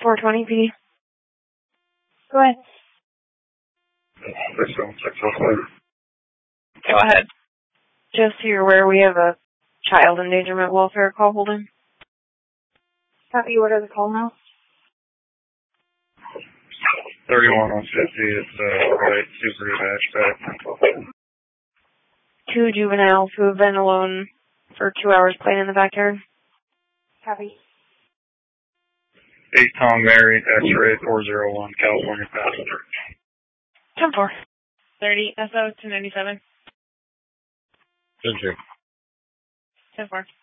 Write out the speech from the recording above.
420 PD. Go ahead. Go ahead. Just so you're aware, we have a child endangerment welfare call holding. Copy, what are the call now? 31-150, it's right, Subaru hatchback. 2 juveniles who have been alone for 2 hours playing in the backyard. Copy. 8 Tom Mary, X-ray 401, California passenger. 10-4. 30 SO 297. 10-2. 10-4.